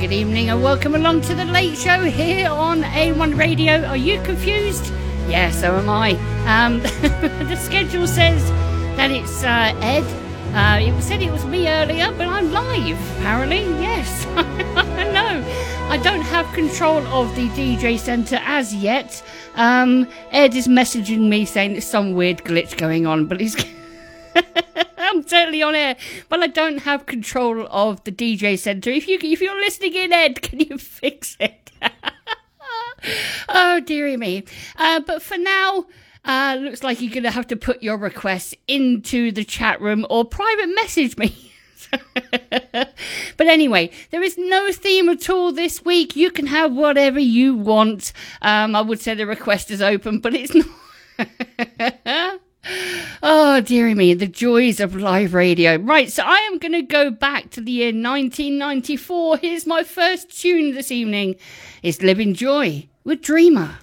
good evening and welcome along to the Late Show here on A1 Radio. Are you confused? Yeah, so am I. The schedule says that it's Ed. It said it was me earlier, but I'm live, apparently. Yes, I know. I don't have control of the DJ Centre as yet. Ed is messaging me saying there's some weird glitch going on, but he's... I'm totally on air, but I don't have control of the DJ Centre. If you're listening in, Ed, can you fix it? Oh, dearie me. But for now, looks like you're going to have to put your requests into the chat room or private message me. But anyway, there is no theme at all this week. You can have whatever you want. I would say the request is open, but it's not. Oh, dearie me, the joys of live radio. Right, so I am going to go back to the year 1994. Here's my first tune this evening. It's Living Joy with Dreamer.